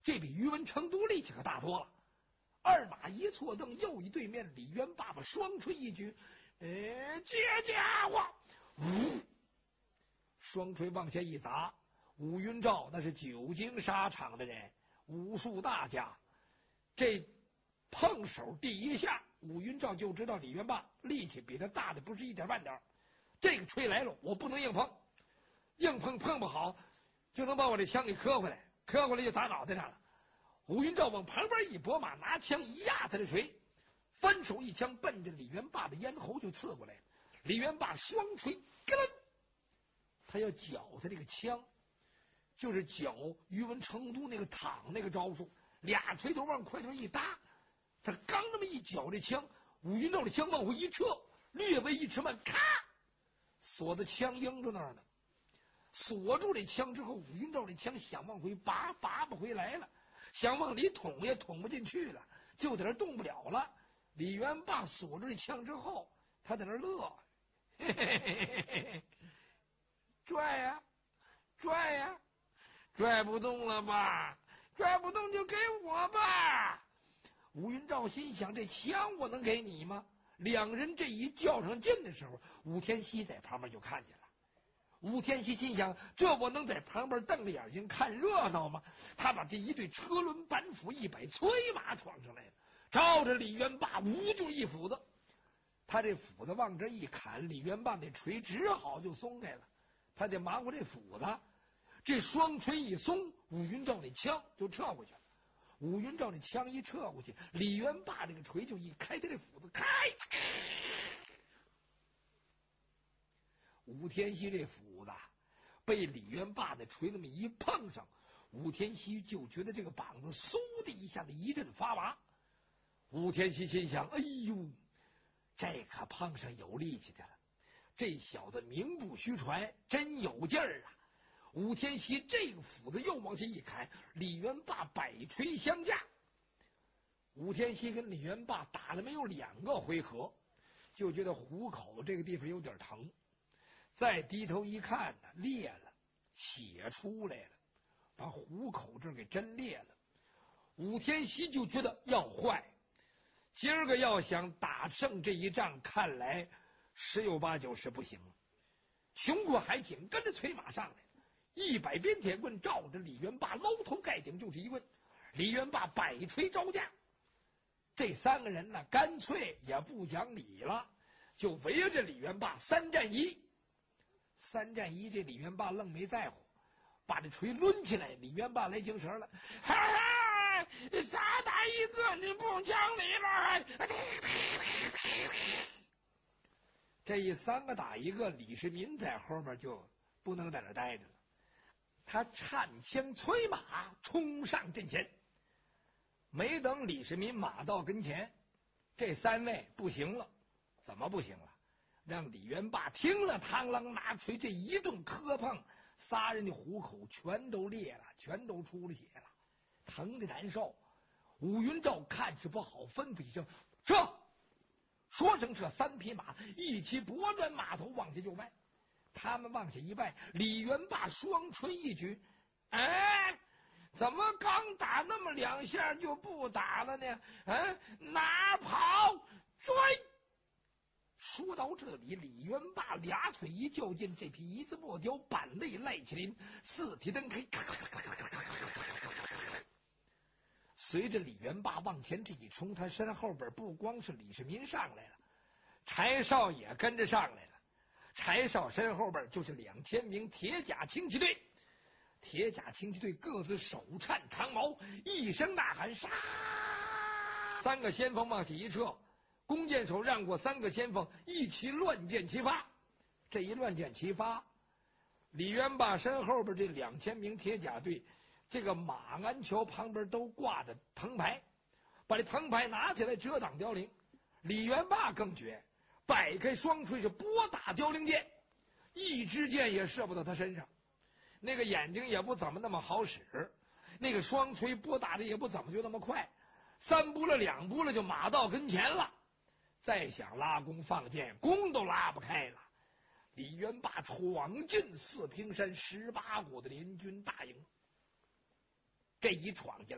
这比于文成都力气可大多了。二马一错蹬，又一对面，李元霸把双锤一举，这家伙，双锤往下一砸。武云照那是久经沙场的人，武术大家，这碰手第一下，武云照就知道李元霸力气比他大的不是一点半点。这个锤来了，我不能硬碰，硬碰碰不好，就能把我这枪给磕回来，磕回来就打脑袋上了。武云照往旁边一拨马，拿枪一压他的锤，翻手一枪奔着李元霸的咽喉就刺过来了。李元霸双锤咯楞，他要绞他这个枪，就是绞于文成都那个躺那个招数，俩锤头往块头一搭，他刚那么一绞这枪，武云照的枪往回一撤，略微一迟慢，咔，锁在枪缨子那儿呢。锁住这枪之后，武云照这枪想往回拔，拔不回来了。想往里捅也捅不进去了，就在那动不了了。李元霸锁住这枪之后，他在那乐，嘿嘿嘿嘿嘿，拽呀拽呀，拽不动了吧？拽不动就给我吧。武云照心想：这枪我能给你吗？两人这一较上劲的时候，武天锡在旁边就看见了。武天锡心想：这我能在旁边瞪着眼睛看热闹吗？他把这一对车轮板斧一摆，催马闯上来了，照着李元霸呜就一斧子。他这斧子往这一砍，李元霸那锤只好就松开了。他得忙活这斧子，这双锤一松，武云照那枪就撤过去了。武云照那枪一撤过去，李元霸这个锤就一开，他这斧子开。武天锡这斧子被李元霸的锤那么一碰上，武天锡就觉得这个膀子嗖的一下子一阵发麻。武天锡心想：哎呦，这可碰上有力气的了，这小子名不虚传，真有劲儿啊！武天锡这个斧子又往下一砍，李元霸百锤相加。武天锡跟李元霸打了没有2个回合，就觉得虎口这个地方有点疼。再低头一看呢，裂了，血出来了，把虎口这给真裂了。武天锡就觉得要坏，今儿个要想打胜这一仗，看来十有八九是不行了。熊过海紧跟着催马上来，100鞭铁棍照着李元霸搂头盖顶就是一棍。李元霸百锤招架，这3个人呢，干脆也不讲理了，就围着李元霸3战1。3战1，这李元霸愣没在乎，把这锤抡起来。李元霸来精神了，哈哈，3打1个，你不讲理了。这一3个打1个，李世民在后面就不能在那待着了，他颤枪催马冲上阵前。没等李世民马到跟前，这3位不行了。怎么不行了？让李元霸听了，螳螂拿锤这一顿磕碰，3人的虎口全都裂了，全都出了血了，疼的难受。武云照看是不好，吩咐一声撤。说声撤，3匹马一起拨转马头往下就迈。他们往下一迈，李元霸双锤一举，哎，怎么刚打那么2下就不打了呢？哪跑追！说到这里，李元霸俩腿一较劲，这匹一字莫雕板类赖麒麟4蹄蹬开，随着李元霸往前这一冲，他身后边不光是李世民上来了，柴少也跟着上来了。柴少身后边就是2000名铁甲轻骑队，铁甲轻骑队各自手颤长矛，一声呐喊杀！3个先锋往起一撤，弓箭手让过3个先锋，一起乱箭齐发。这一乱箭齐发，李元霸身后边这2000名铁甲队，这个马鞍桥旁边都挂着藤牌，把这藤牌拿起来遮挡凋零。李元霸更绝，摆开双锤是拨打凋零箭，一支箭也射不到他身上。那个眼睛也不怎么那么好使，那个双锤拨打的也不怎么就那么快，3步了2步了就马到跟前了。再想拉弓放箭，弓都拉不开了。李元霸闯进4平山18股的联军大营，这一闯进来，